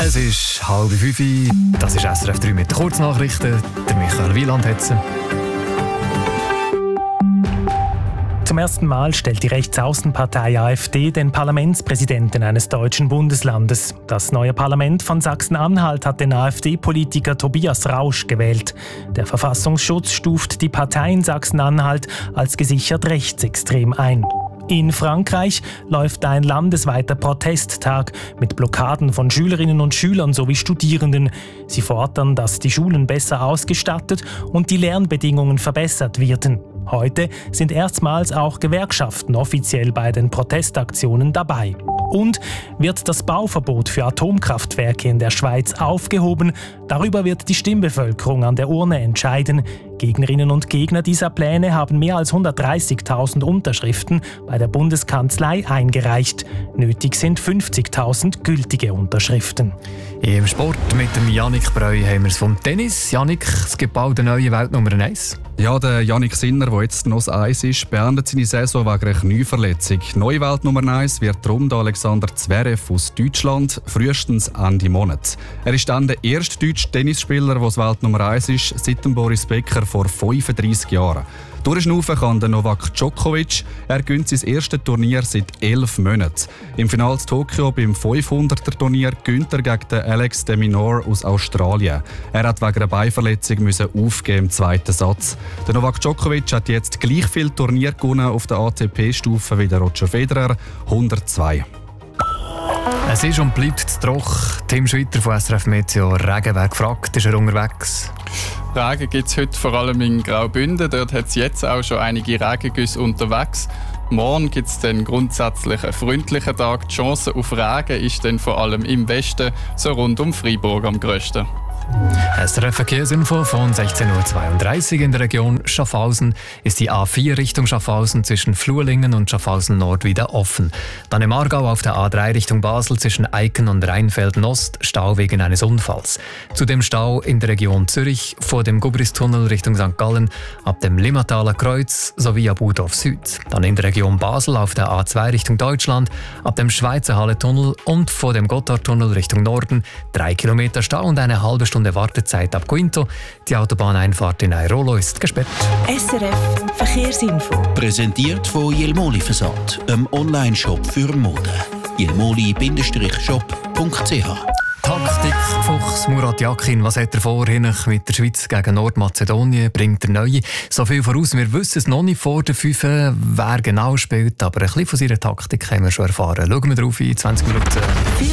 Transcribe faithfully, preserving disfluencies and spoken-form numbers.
Es ist halb fünf. Das ist S R F drei mit den Kurznachrichten. Der Michael Wieland hat sie. Zum ersten Mal stellt die Rechtsaußenpartei AfD den Parlamentspräsidenten eines deutschen Bundeslandes. Das neue Parlament von Sachsen-Anhalt hat den AfD-Politiker Tobias Rausch gewählt. Der Verfassungsschutz stuft die Partei in Sachsen-Anhalt als gesichert rechtsextrem ein. In Frankreich läuft ein landesweiter Protesttag mit Blockaden von Schülerinnen und Schülern sowie Studierenden. Sie fordern, dass die Schulen besser ausgestattet und die Lernbedingungen verbessert werden. Heute sind erstmals auch Gewerkschaften offiziell bei den Protestaktionen dabei. Und wird das Bauverbot für Atomkraftwerke in der Schweiz aufgehoben? Darüber wird die Stimmbevölkerung an der Urne entscheiden. Gegnerinnen und Gegner dieser Pläne haben mehr als hundertdreißigtausend Unterschriften bei der Bundeskanzlei eingereicht. Nötig sind fünfzigtausend gültige Unterschriften. Im Sport mit dem Yannick Breu haben wir es vom Tennis. Yannick, es gibt bald eine neue Weltnummer eins. Ja, der Yannick Sinner, der jetzt noch das Eis ist, beendet seine Saison wegen einer Knieverletzung. Neue Weltnummer eins wird darum der Alexander Zverev aus Deutschland, frühestens Ende Monat. Er ist dann der erste deutsche Tennisspieler, der das Weltnummer eins ist, seit dem Boris Becker vor fünfunddreissig Jahren. Durchschnaufen kann der Novak Djokovic. Er gewinnt sein erstes Turnier seit elf Monaten. Im Finale in Tokio beim fünfhunderter-Turnier gewinnt er gegen den Alex de Minaur aus Australien. Er hat wegen einer Beinverletzung müssen aufgeben im zweiten Satz. Der Novak Djokovic hat jetzt gleich viel Turnier gewonnen auf der A T P-Stufe wie der Roger Federer, hundertzwei. Es ist und bleibt zu trocken. Tim Schwitter von S R F Meteo Regen wäre gefragt. Ist er unterwegs? Regen gibt es heute vor allem in Graubünden. Dort hat es jetzt auch schon einige Regengüsse unterwegs. Morgen gibt es dann grundsätzlich einen freundlichen Tag. Die Chance auf Regen ist dann vor allem im Westen, so rund um Freiburg am grössten. S R F Verkehrsinfo von sechzehn Uhr zweiunddreißig in der Region Schaffhausen ist die A vier Richtung Schaffhausen zwischen Flurlingen und Schaffhausen Nord wieder offen. Dann im Aargau auf der A drei Richtung Basel zwischen Eiken und Rheinfelden Ost Stau wegen eines Unfalls. Zudem Stau in der Region Zürich vor dem Gubristunnel Richtung Sankt Gallen ab dem Limmataler Kreuz sowie ab Urdorf Süd. Dann in der Region Basel auf der A zwei Richtung Deutschland ab dem Schweizer Halletunnel und vor dem Gotthardtunnel Richtung Norden drei Kilometer Stau und eine halbe Stunde Wartezeit ab Quinto. Die Autobahneinfahrt in Airolo ist gesperrt. S R F Verkehrsinfo. Präsentiert von Jelmoli Versand, einem Online-Shop für Mode. jelmoli Shop punkt c h. Taktikfuchs Murat Yakin, was hat er vor mit der Schweiz gegen Nordmazedonien? Bringt er neue? So viel voraus, wir wissen es noch nicht vor der fünf, wer genau spielt, aber ein bisschen von seiner Taktik haben wir schon erfahren. Schauen wir drauf in zwanzig Minuten.